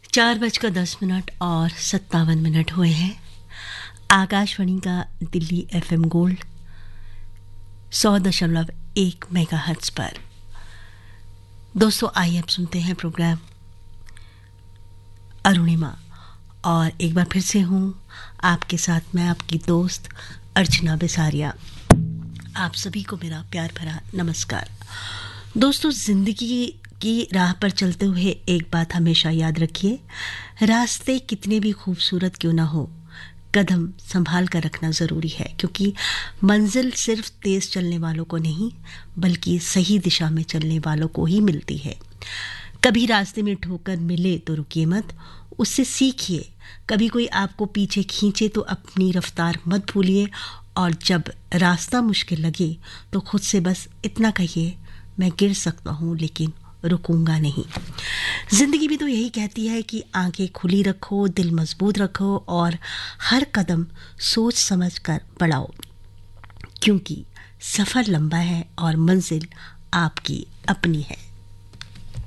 4:10 और 57 हुए हैं। आकाशवाणी का दिल्ली FM गोल्ड 100.1 मेगाहर्ट्ज पर। दोस्तों, आइए अब सुनते हैं प्रोग्राम अरुणिमा। और एक बार फिर से हूँ आपके साथ, मैं आपकी दोस्त अर्चना बिसारिया। आप सभी को मेरा प्यार भरा नमस्कार। दोस्तों, जिंदगी की राह पर चलते हुए एक बात हमेशा याद रखिए, रास्ते कितने भी खूबसूरत क्यों ना हो, कदम संभाल कर रखना ज़रूरी है, क्योंकि मंजिल सिर्फ तेज़ चलने वालों को नहीं बल्कि सही दिशा में चलने वालों को ही मिलती है। कभी रास्ते में ठोकर मिले तो रुकिए मत, उससे सीखिए। कभी कोई आपको पीछे खींचे तो अपनी रफ्तार मत भूलिए, और जब रास्ता मुश्किल लगे तो खुद से बस इतना कहिए, मैं गिर सकता हूँ लेकिन रुकूंगा नहीं। जिंदगी भी तो यही कहती है कि आंखें खुली रखो, दिल मजबूत रखो और हर कदम सोच समझ कर बढ़ाओ, क्योंकि सफ़र लंबा है और मंजिल आपकी अपनी है।